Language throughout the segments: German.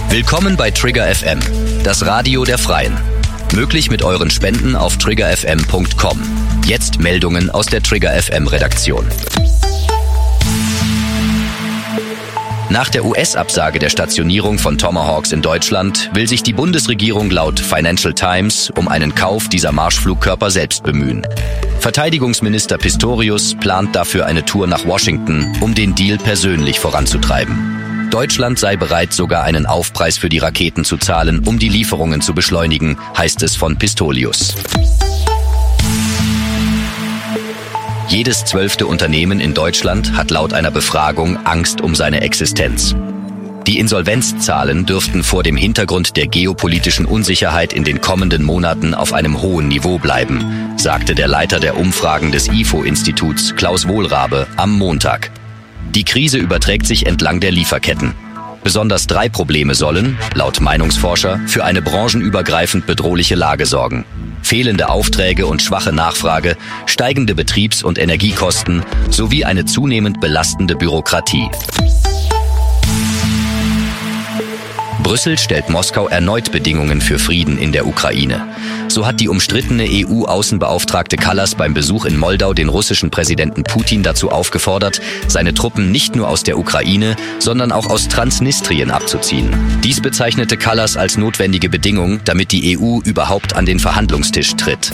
Willkommen bei Trigger FM, das Radio der Freien. Möglich mit euren Spenden auf triggerfm.com. Jetzt Meldungen aus der Trigger FM Redaktion. Nach der US-Absage der Stationierung von Tomahawks in Deutschland will sich die Bundesregierung laut Financial Times um einen Kauf dieser Marschflugkörper selbst bemühen. Verteidigungsminister Pistorius plant dafür eine Tour nach Washington, um den Deal persönlich voranzutreiben. Deutschland sei bereit, sogar einen Aufpreis für die Raketen zu zahlen, um die Lieferungen zu beschleunigen, heißt es von Pistorius. Jedes 12. Unternehmen in Deutschland hat laut einer Befragung Angst um seine Existenz. Die Insolvenzzahlen dürften vor dem Hintergrund der geopolitischen Unsicherheit in den kommenden Monaten auf einem hohen Niveau bleiben, sagte der Leiter der Umfragen des IFO-Instituts, Klaus Wohlrabe, am Montag. Die Krise überträgt sich entlang der Lieferketten. Besonders 3 Probleme sollen, laut Meinungsforscher, für eine branchenübergreifend bedrohliche Lage sorgen. Fehlende Aufträge und schwache Nachfrage, steigende Betriebs- und Energiekosten sowie eine zunehmend belastende Bürokratie. Brüssel stellt Moskau erneut Bedingungen für Frieden in der Ukraine. So hat die umstrittene EU-Außenbeauftragte Kallas beim Besuch in Moldau den russischen Präsidenten Putin dazu aufgefordert, seine Truppen nicht nur aus der Ukraine, sondern auch aus Transnistrien abzuziehen. Dies bezeichnete Kallas als notwendige Bedingung, damit die EU überhaupt an den Verhandlungstisch tritt.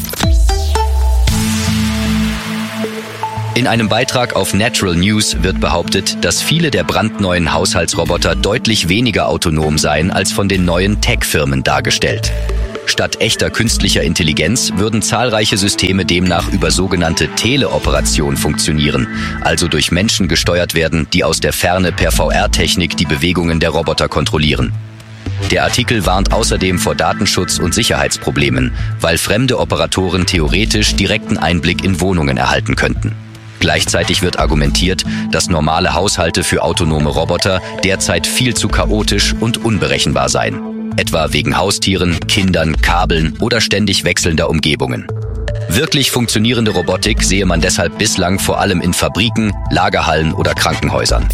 In einem Beitrag auf Natural News wird behauptet, dass viele der brandneuen Haushaltsroboter deutlich weniger autonom seien als von den neuen Tech-Firmen dargestellt. Statt echter künstlicher Intelligenz würden zahlreiche Systeme demnach über sogenannte Teleoperation funktionieren, also durch Menschen gesteuert werden, die aus der Ferne per VR-Technik die Bewegungen der Roboter kontrollieren. Der Artikel warnt außerdem vor Datenschutz- und Sicherheitsproblemen, weil fremde Operatoren theoretisch direkten Einblick in Wohnungen erhalten könnten. Gleichzeitig wird argumentiert, dass normale Haushalte für autonome Roboter derzeit viel zu chaotisch und unberechenbar seien. Etwa wegen Haustieren, Kindern, Kabeln oder ständig wechselnder Umgebungen. Wirklich funktionierende Robotik sehe man deshalb bislang vor allem in Fabriken, Lagerhallen oder Krankenhäusern.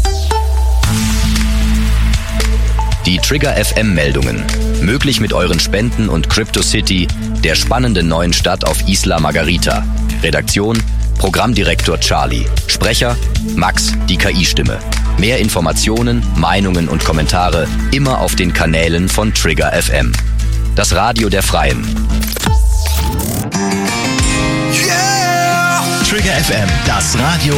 Die Trigger FM Meldungen. Möglich mit euren Spenden und CryptoCity, der spannenden neuen Stadt auf Isla Margarita. Redaktion: Programmdirektor Charlie. Sprecher: Max, die KI-Stimme. Mehr Informationen, Meinungen und Kommentare immer auf den Kanälen von Trigger FM. Das Radio der Freien. Yeah! Trigger FM, das Radio